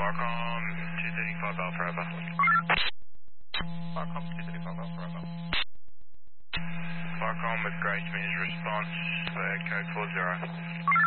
Farcom 235 Alpha Ever. Farcom 235 Alpha Ever. Farcom with Grace Means response for code 40.